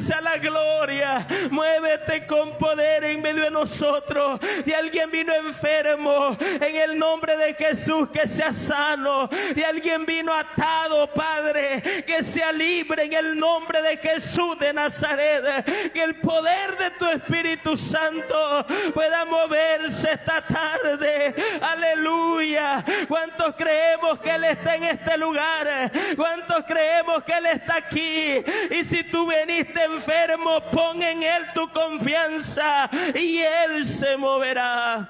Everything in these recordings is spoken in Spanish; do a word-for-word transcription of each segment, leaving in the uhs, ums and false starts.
alza la gloria. Muévete con poder en medio de nosotros. Y alguien vino enfermo, en el nombre de Jesús, que sea sano. Y alguien vino atado, Padre, que sea libre en el nombre de Jesús de Nazaret. Que el poder de tu Espíritu Santo pueda moverse esta tarde. Aleluya. ¿Cuántos creemos que Él está en este lugar? ¿Cuántos creemos que Él está aquí? Y si tú veniste enfermo, pon en Él tu confianza y Él se moverá.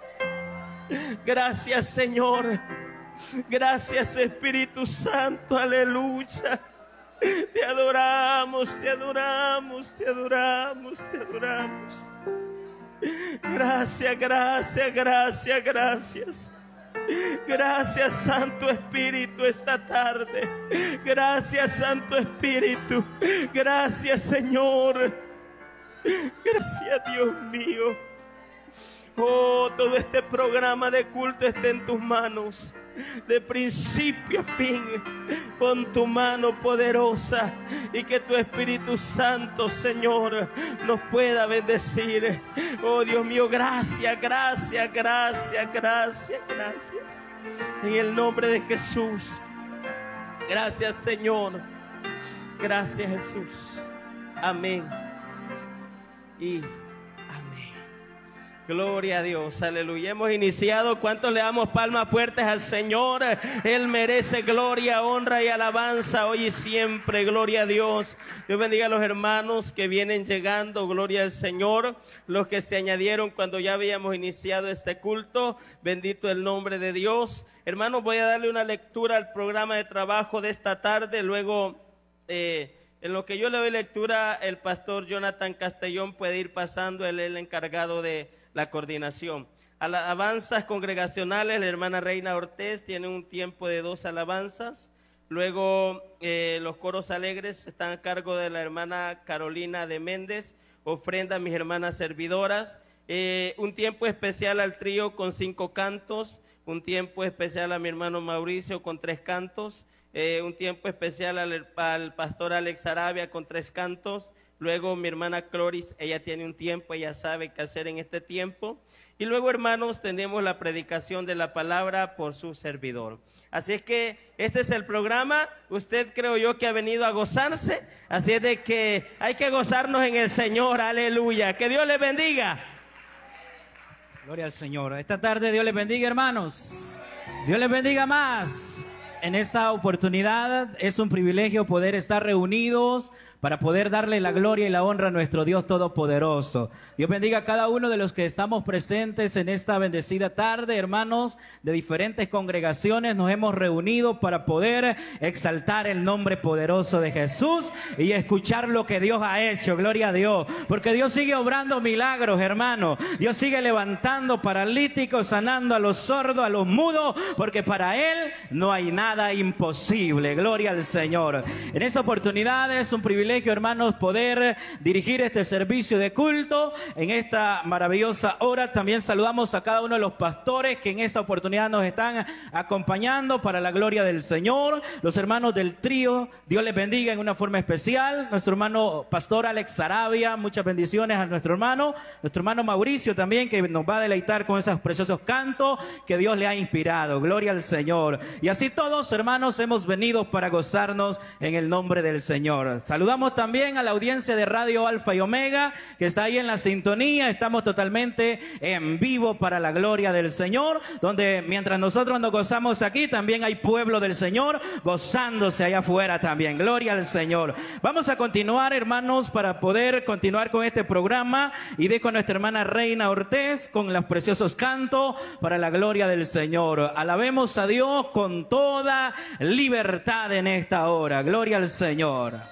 Gracias, Señor. Gracias, Espíritu Santo. Aleluya. Te adoramos, te adoramos, te adoramos, te adoramos. Gracias, gracias, gracias, gracias. Gracias, Santo Espíritu, esta tarde. Gracias, Santo Espíritu. Gracias, Señor. Gracias, Dios mío. Oh, todo este programa de culto está en tus manos, de principio a fin, con tu mano poderosa, y que tu Espíritu Santo, Señor, nos pueda bendecir. Oh, Dios mío, gracias, gracias, gracias, gracias, gracias. En el nombre de Jesús. Gracias, Señor. Gracias, Jesús. Amén. Y gloria a Dios, aleluya. Hemos iniciado. ¿Cuántos le damos palmas fuertes al Señor? Él merece gloria, honra y alabanza hoy y siempre. Gloria a Dios. Dios bendiga a los hermanos que vienen llegando. Gloria al Señor. Los que se añadieron cuando ya habíamos iniciado este culto. Bendito el nombre de Dios. Hermanos, voy a darle una lectura al programa de trabajo de esta tarde. Luego, eh, en lo que yo le doy lectura, el pastor Jonathan Castellón puede ir pasando. Él es el encargado de la coordinación. Alabanzas congregacionales, la hermana Reina Ortiz tiene un tiempo de dos alabanzas. Luego eh, los coros alegres están a cargo de la hermana Carolina de Méndez. Ofrenda a mis hermanas servidoras. Eh, un tiempo especial al trío con cinco cantos. Un tiempo especial a mi hermano Mauricio con tres cantos. Eh, un tiempo especial al, al pastor Alex Arabia con tres cantos. Luego mi hermana Cloris, ella tiene un tiempo, ella sabe qué hacer en este tiempo. Y luego, hermanos, tenemos la predicación de la palabra por su servidor. Así es que este es el programa. Usted, creo yo, que ha venido a gozarse. Así es de que hay que gozarnos en el Señor. Aleluya. Que Dios les bendiga. Gloria al Señor. Esta tarde Dios les bendiga, hermanos. Dios les bendiga más. En esta oportunidad es un privilegio poder estar reunidos para poder darle la gloria y la honra a nuestro Dios Todopoderoso. Dios bendiga a cada uno de los que estamos presentes en esta bendecida tarde, hermanos de diferentes congregaciones. Nos hemos reunido para poder exaltar el nombre poderoso de Jesús y escuchar lo que Dios ha hecho. Gloria a Dios, porque Dios sigue obrando milagros, hermanos. Dios sigue levantando paralíticos, sanando a los sordos, a los mudos, porque para Él no hay nada imposible. Gloria al Señor. En esta oportunidad es un privilegio, hermanos, poder dirigir este servicio de culto en esta maravillosa hora. También saludamos a cada uno de los pastores que en esta oportunidad nos están acompañando para la gloria del Señor. Los hermanos del trío, Dios les bendiga en una forma especial. Nuestro hermano pastor Alex Arabia, muchas bendiciones a nuestro hermano. Nuestro hermano Mauricio también, que nos va a deleitar con esos preciosos cantos que Dios le ha inspirado. Gloria al Señor. Y así todos, hermanos, hemos venido para gozarnos en el nombre del Señor. Saludamos también a la audiencia de Radio Alfa y Omega, que está ahí en la sintonía. Estamos totalmente en vivo para la gloria del Señor, donde mientras nosotros nos gozamos aquí, también hay pueblo del Señor gozándose allá afuera también. Gloria al Señor. Vamos a continuar, hermanos, para poder continuar con este programa, y dejo a nuestra hermana Reina Ortiz con los preciosos cantos para la gloria del Señor. Alabemos a Dios con toda libertad en esta hora. Gloria al Señor.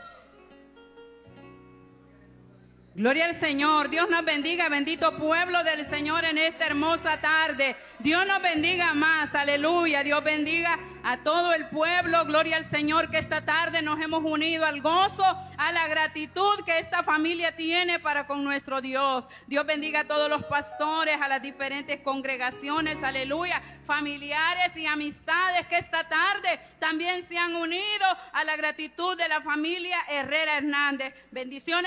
Gloria al Señor. Dios nos bendiga, bendito pueblo del Señor, en esta hermosa tarde. Dios nos bendiga más, aleluya. Dios bendiga a todo el pueblo. Gloria al Señor, que esta tarde nos hemos unido al gozo, a la gratitud que esta familia tiene para con nuestro Dios. Dios bendiga a todos los pastores, a las diferentes congregaciones, aleluya, familiares y amistades que esta tarde también se han unido a la gratitud de la familia Herrera Hernández. Bendiciones.